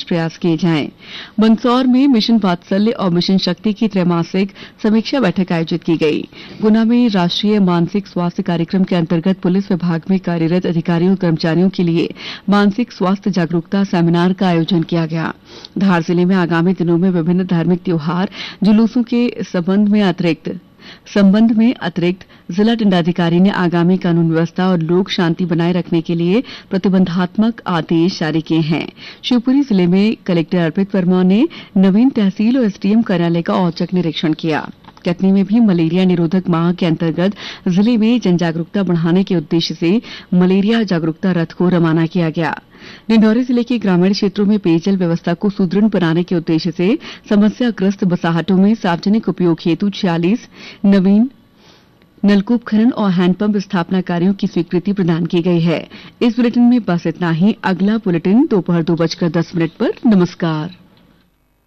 प्रयास किए जाएं। मंदसौर में मिशन वात्सल्य और मिशन शक्ति की त्रैमासिक समीक्षा बैठक आयोजित की गई। गुना में राष्ट्रीय मानसिक स्वास्थ्य कार्यक्रम के अंतर्गत पुलिस विभाग में कार्यरत अधिकारियों और कर्मचारियों के लिए मानसिक स्वास्थ्य जागरूकता सेमिनार का आयोजन किया गया। धार जिले में आगामी दिनों में विभिन्न धार्मिक त्योहार जुलूसों के संबंध में अतिरिक्त जिला दंडाधिकारी ने आगामी कानून व्यवस्था और लोक शांति बनाए रखने के लिए प्रतिबंधात्मक आदेश जारी किए हैं। शिवपुरी जिले में कलेक्टर अर्पित वर्मा ने नवीन तहसील और एसडीएम कार्यालय का औचक निरीक्षण किया। कटनी में भी मलेरिया निरोधक माह के अंतर्गत जिले में जनजागरूकता बढ़ाने के उद्देश्य से मलेरिया जागरूकता रथ को रवाना किया गया। डिंडौरी जिले के ग्रामीण क्षेत्रों में पेयजल व्यवस्था को सुदृढ़ बनाने के उद्देश्य से समस्याग्रस्त बसाहटों में सार्वजनिक उपयोग हेतु 46 नवीन नलकूप खनन और हैंडपंप स्थापना कार्यों की स्वीकृति प्रदान की गई है। इस बुलेटिन में बस इतना ही। अगला बुलेटिन दोपहर 2:10 पर। नमस्कार।